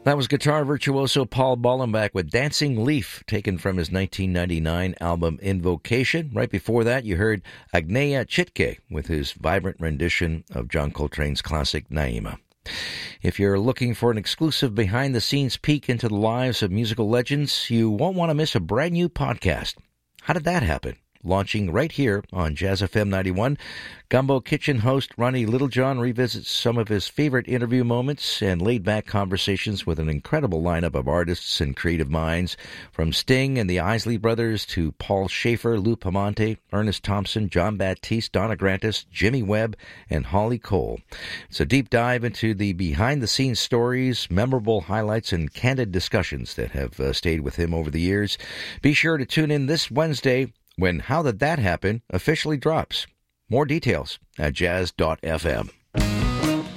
That was guitar virtuoso Paul Bollenbach with Dancing Leaf, taken from his 1999 album Invocation. Right before that, you heard Agneya Chitke with his vibrant rendition of John Coltrane's classic Naima. If you're looking for an exclusive behind-the-scenes peek into the lives of musical legends, you won't want to miss a brand new podcast. How did that happen? Launching right here on Jazz FM 91, Gumbo Kitchen host Ronnie Littlejohn revisits some of his favorite interview moments and laid-back conversations with an incredible lineup of artists and creative minds, from Sting and the Isley Brothers to Paul Schaefer, Lou Pamonte, Ernest Thompson, John Baptiste, Donna Grantis, Jimmy Webb, and Holly Cole. It's a deep dive into the behind-the-scenes stories, memorable highlights, and candid discussions that have stayed with him over the years. Be sure to tune in this Wednesday when How Did That Happen officially drops. More details at jazz.fm.